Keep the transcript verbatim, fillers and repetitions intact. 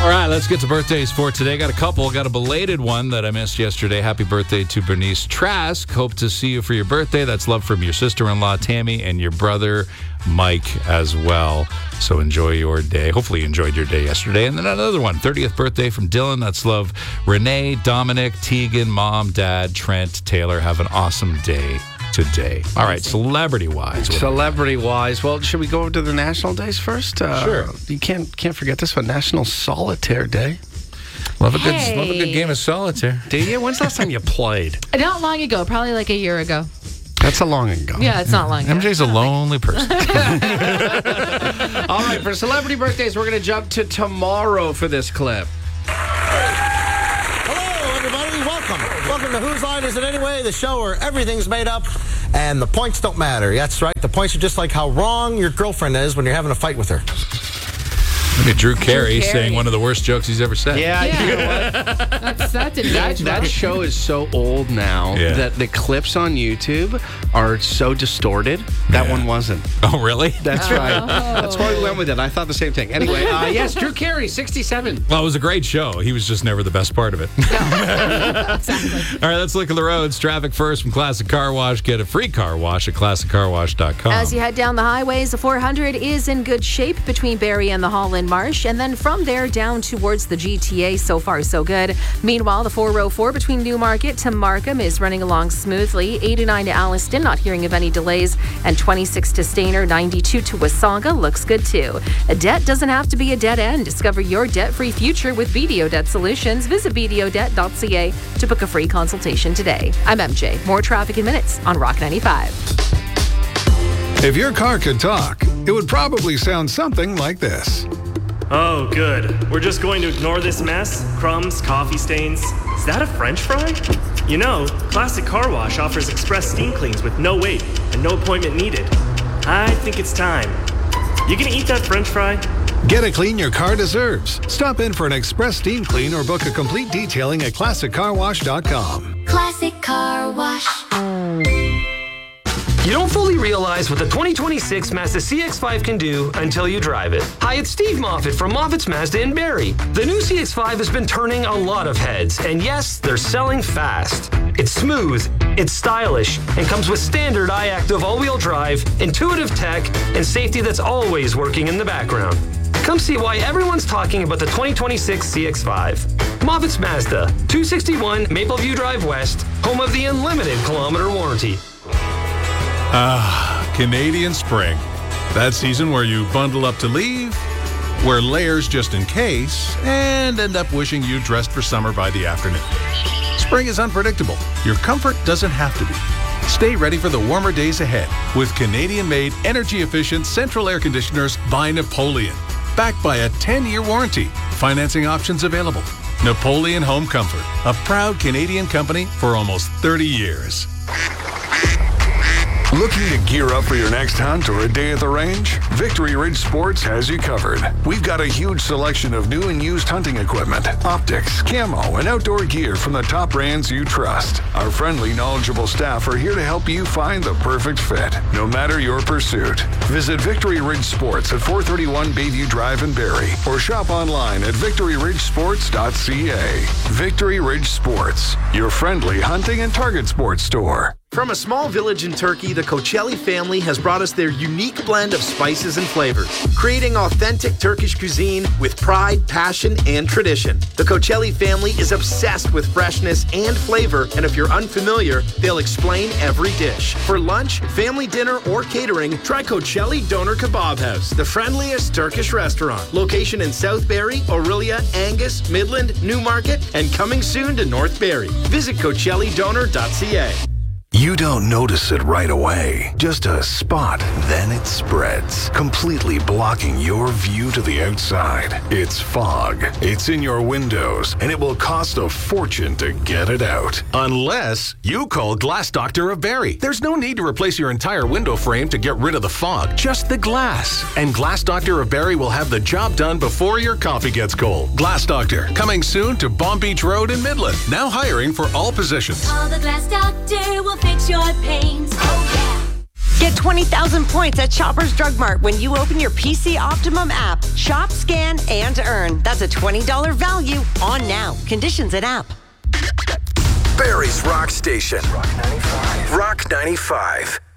All right, let's get to birthdays for today. Got a couple. Got a belated one that I missed yesterday. Happy birthday to Bernice Trask. Hope to see you for your birthday. That's love from your sister-in-law, Tammy, and your brother, Mike, as well. So enjoy your day. Hopefully you enjoyed your day yesterday. And then another one, thirtieth birthday from Dylan. That's love. Renee, Dominic, Tegan, Mom, Dad, Trent, Taylor. Have an awesome day today. All right, celebrity-wise. Celebrity-wise, well, should we go over to the national days first? Uh, Sure. You can't can't forget this one, National Solitaire Day. Love a good, Hey. love a good game of solitaire. Do you? When's the last time you played? Not long ago, probably like a year ago. That's a long ago. Yeah, it's not long ago. M J's a lonely person. All right, for celebrity birthdays, we're going to jump to tomorrow for this clip. Hello, everybody. Welcome. Welcome to Whose Line Is It Anyway, the show where everything's made up and the points don't matter. That's right. The points are just like how wrong your girlfriend is when you're having a fight with her. Look at Drew Carey Carey. saying one of the worst jokes he's ever said. Yeah, Yeah. you know what? That's, that's a That, that show is so old now Yeah. that the clips on YouTube are so distorted. That Yeah. one wasn't. Oh, really? That's right. That's why we went with it. I thought the same thing. Anyway, uh, yes, Drew Carey, sixty-seven. Well, it was a great show. He was just never the best part of it. Exactly. All right, let's look at the roads. Traffic first from Classic Car Wash. Get a free car wash at classic car wash dot com. As you head down the highways, the four hundred is in good shape between Barrie and the Holland Marsh. And then from there down towards the G T A, so far so good. Meanwhile, the four oh four between Newmarket to Markham is running along smoothly. eighty-nine to Alliston, not hearing of any delays. And twenty-six to Stayner, ninety-two to Wasaga looks good too. A debt doesn't have to be a dead end. Discover your debt-free future with B D O Debt Solutions. Visit b d o debt dot c a to book a free consultation today. I'm M J. More traffic in minutes on Rock ninety-five. If your car could talk, it would probably sound something like this. Oh, good. We're just going to ignore this mess? Crumbs, coffee stains. Is that a French fry? You know, Classic Car Wash offers express steam cleans with no wait and no appointment needed. I think it's time. You gonna eat that French fry? Get a clean your car deserves. Stop in for an express steam clean or book a complete detailing at classic car wash dot com. Classic Car Wash. You don't fully realize what the twenty twenty-six Mazda C X five can do until you drive it. Hi, it's Steve Moffat from Moffat's Mazda in Barrie. The new C X five has been turning a lot of heads, and yes, they're selling fast. It's smooth, it's stylish, and comes with standard iActive all-wheel drive, intuitive tech, and safety that's always working in the background. Come see why everyone's talking about the twenty twenty-six C X five. Moffat's Mazda, two sixty-one Mapleview Drive West, home of the unlimited kilometer warranty. Ah, Canadian spring. That season where you bundle up to leave, wear layers just in case, and end up wishing you dressed for summer by the afternoon. Spring is unpredictable. Your comfort doesn't have to be. Stay ready for the warmer days ahead with Canadian-made, energy-efficient central air conditioners by Napoleon. Backed by a ten-year warranty. Financing options available. Napoleon Home Comfort, a proud Canadian company for almost thirty years. Looking to gear up for your next hunt or a day at the range? Victory Ridge Sports has you covered. We've got a huge selection of new and used hunting equipment, optics, camo, and outdoor gear from the top brands you trust. Our friendly, knowledgeable staff are here to help you find the perfect fit, no matter your pursuit. Visit Victory Ridge Sports at four thirty-one Bayview Drive in Barrie, or shop online at victory ridge sports dot c a. Victory Ridge Sports, your friendly hunting and target sports store. From a small village in Turkey, the Koçelli family has brought us their unique blend of spices and flavors, creating authentic Turkish cuisine with pride, passion, and tradition. The Koçelli family is obsessed with freshness and flavor, and if you're unfamiliar, they'll explain every dish. For lunch, family dinner, or catering, try Koçelli Doner Kebab House, the friendliest Turkish restaurant. Location in South Barrie, Orillia, Angus, Midland, Newmarket, and coming soon to North Barrie. Visit Koçelli Doner dot c a. You don't notice it right away. Just a spot, then it spreads, completely blocking your view to the outside. It's fog. It's in your windows, and it will cost a fortune to get it out. Unless you call Glass Doctor of Barrie. There's no need to replace your entire window frame to get rid of the fog, just the glass. And Glass Doctor of Barrie will have the job done before your coffee gets cold. Glass Doctor, coming soon to Bomb Beach Road in Midland. Now hiring for all positions. Call the Glass Doctor, we'll fix your pains. Oh, yeah. Get twenty thousand points at Shoppers Drug Mart when you open your P C Optimum app. Shop, scan, and grand to earn. That's a twenty dollars value on now. Conditions at app. Barrie's Rock Station. Rock ninety-five. Rock ninety-five.